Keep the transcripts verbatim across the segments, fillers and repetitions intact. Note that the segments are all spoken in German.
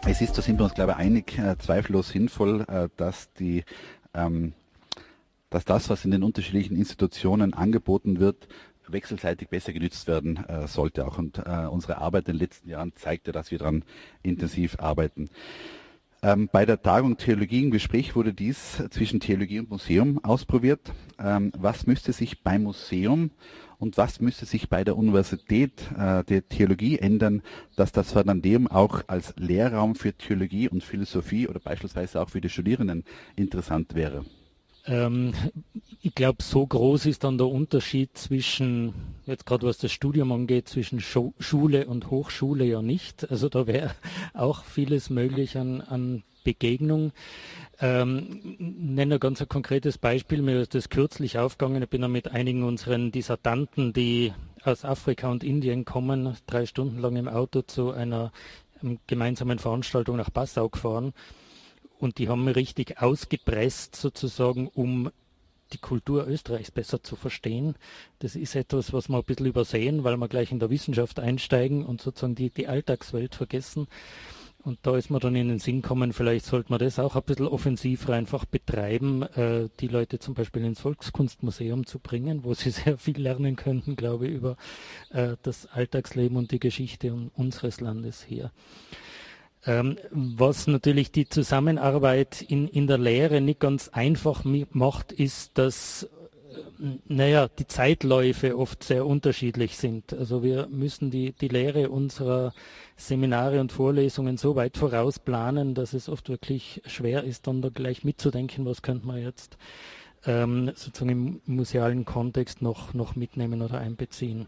Es ist, da sind wir uns, glaube ich, einig, äh, zweifellos sinnvoll, äh, dass die, ähm, dass das, was in den unterschiedlichen Institutionen angeboten wird, wechselseitig besser genützt werden äh, sollte auch. Und äh, unsere Arbeit in den letzten Jahren zeigt ja, dass wir daran intensiv arbeiten. Ähm, bei der Tagung Theologie im Gespräch wurde dies zwischen Theologie und Museum ausprobiert. Ähm, was müsste sich beim Museum und was müsste sich bei der Universität äh, der Theologie ändern, dass das Fernandeum auch als Lehrraum für Theologie und Philosophie oder beispielsweise auch für die Studierenden interessant wäre? Ähm, ich glaube, so groß ist dann der Unterschied zwischen, jetzt gerade was das Studium angeht, zwischen Scho- Schule und Hochschule ja nicht. Also da wäre auch vieles möglich an, an Begegnung. Ähm, nenne ein ganz ein konkretes Beispiel, mir ist das kürzlich aufgegangen. Ich bin da mit einigen unseren Dissertanten, die aus Afrika und Indien kommen, drei Stunden lang im Auto zu einer ähm, gemeinsamen Veranstaltung nach Passau gefahren. Und die haben mich richtig ausgepresst, sozusagen, um die Kultur Österreichs besser zu verstehen. Das ist etwas, was wir ein bisschen übersehen, weil wir gleich in der Wissenschaft einsteigen und sozusagen die, die Alltagswelt vergessen. Und da ist mir dann in den Sinn gekommen, vielleicht sollte man das auch ein bisschen offensiver einfach betreiben, äh, die Leute zum Beispiel ins Volkskunstmuseum zu bringen, wo sie sehr viel lernen könnten, glaube ich, über äh, das Alltagsleben und die Geschichte unseres Landes hier. Ähm, was natürlich die Zusammenarbeit in, in der Lehre nicht ganz einfach macht, ist, dass äh, naja, die Zeitläufe oft sehr unterschiedlich sind. Also wir müssen die, die Lehre unserer Seminare und Vorlesungen so weit vorausplanen, dass es oft wirklich schwer ist, dann da gleich mitzudenken, was könnte man jetzt ähm, sozusagen im musealen Kontext noch, noch mitnehmen oder einbeziehen.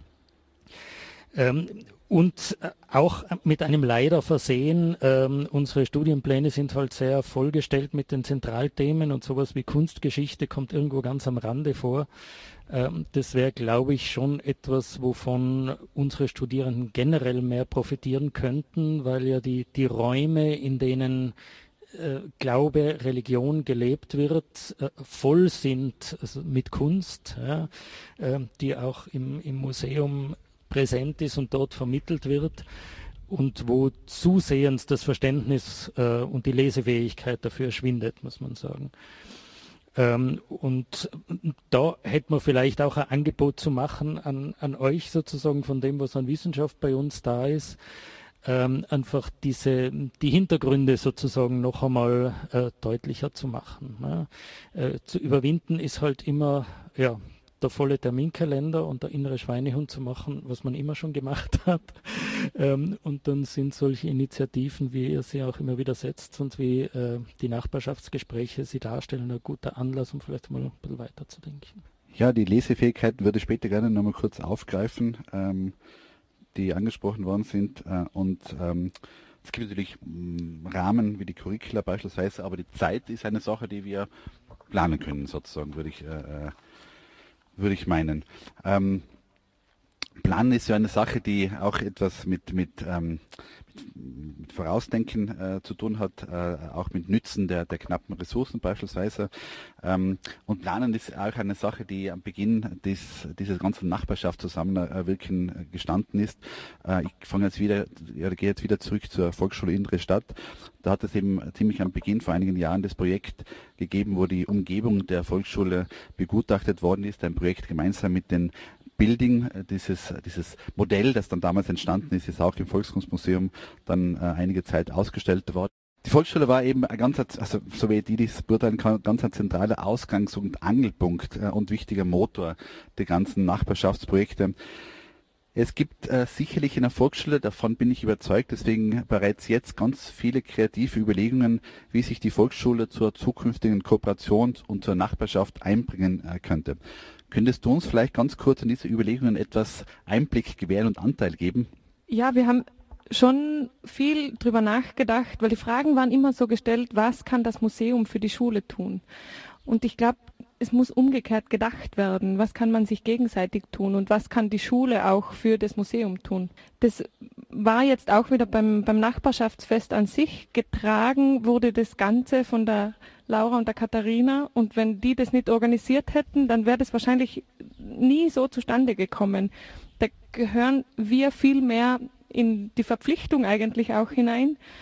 Ähm, und auch mit einem Leider versehen, ähm, unsere Studienpläne sind halt sehr vollgestellt mit den Zentralthemen und sowas wie Kunstgeschichte kommt irgendwo ganz am Rande vor. Ähm, das wäre, glaube ich, schon etwas, wovon unsere Studierenden generell mehr profitieren könnten, weil ja die, die Räume, in denen äh, Glaube, Religion gelebt wird, äh, voll sind also mit Kunst, ja, äh, die auch im, im Museum präsent ist und dort vermittelt wird und wo zusehends das Verständnis äh, und die Lesefähigkeit dafür schwindet, muss man sagen. Ähm, und da hätte man vielleicht auch ein Angebot zu machen an, an euch sozusagen von dem, was an Wissenschaft bei uns da ist, ähm, einfach diese, die Hintergründe sozusagen noch einmal äh, deutlicher zu machen. Ne? Äh, zu überwinden ist halt immer, ja, der volle Terminkalender und der innere Schweinehund zu machen, was man immer schon gemacht hat. Ähm, und dann sind solche Initiativen, wie ihr sie auch immer wieder setzt und wie äh, die Nachbarschaftsgespräche sie darstellen, ein guter Anlass, um vielleicht mal ein bisschen weiterzudenken. Ja, die Lesefähigkeiten würde ich später gerne nochmal kurz aufgreifen, ähm, die angesprochen worden sind. Äh, und ähm, es gibt natürlich mh, Rahmen wie die Curricula beispielsweise, aber die Zeit ist eine Sache, die wir planen können, sozusagen, würde ich äh, würde ich meinen. Ähm, Planen ist ja eine Sache, die auch etwas mit, mit, ähm, mit, mit Vorausdenken äh, zu tun hat, äh, auch mit Nützen der, der knappen Ressourcen beispielsweise. Ähm, und Planen ist auch eine Sache, die am Beginn des, dieses ganzen Nachbarschaftszusammenwirken äh, gestanden ist. Äh, ich fange jetzt wieder, ja, gehe jetzt wieder zurück zur Volksschule Innere Stadt. Da hat es eben ziemlich am Beginn vor einigen Jahren das Projekt gegeben, wo die Umgebung der Volksschule begutachtet worden ist. Ein Projekt gemeinsam mit den Building, dieses, dieses Modell, das dann damals entstanden ist, ist auch im Volkskunstmuseum dann äh, einige Zeit ausgestellt worden. Die Volksschule war eben ein ganz, also so wie die das beurteilen kann, ganz ein zentraler Ausgangs- und Angelpunkt äh, und wichtiger Motor der ganzen Nachbarschaftsprojekte. Es gibt äh, sicherlich in der Volksschule, davon bin ich überzeugt, deswegen bereits jetzt ganz viele kreative Überlegungen, wie sich die Volksschule zur zukünftigen Kooperation und zur Nachbarschaft einbringen äh, könnte. Könntest du uns vielleicht ganz kurz in diese Überlegungen etwas Einblick gewähren und Anteil geben? Ja, wir haben schon viel drüber nachgedacht, weil die Fragen waren immer so gestellt, was kann das Museum für die Schule tun? Und ich glaube, es muss umgekehrt gedacht werden, was kann man sich gegenseitig tun und was kann die Schule auch für das Museum tun. Das war jetzt auch wieder beim, beim Nachbarschaftsfest an sich. Getragen wurde das Ganze von der Laura und der Katharina, und wenn die das nicht organisiert hätten, dann wäre das wahrscheinlich nie so zustande gekommen. Da gehören wir viel mehr in die Verpflichtung eigentlich auch hinein,